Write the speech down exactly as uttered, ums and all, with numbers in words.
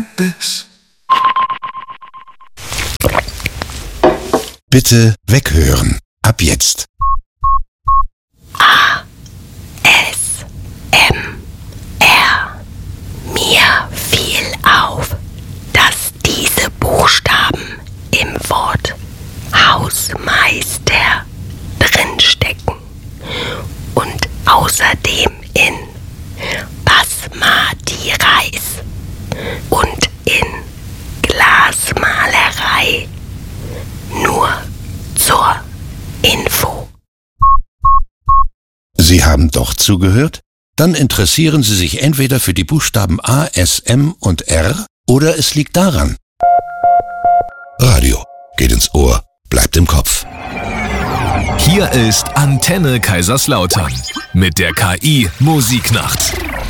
Biss. Bitte weghören. Ab jetzt. A. S. M. R. Mir fiel auf, dass diese Buchstaben im Wort Hausmeister drinstecken und außerdem in Basmati Reis und in Glasmalerei. Nur zur Info. Sie haben doch zugehört? Dann interessieren Sie sich entweder für die Buchstaben A, S, M und R oder es liegt daran. Radio geht ins Ohr, bleibt im Kopf. Hier ist Antenne Kaiserslautern mit der K I Musiknacht.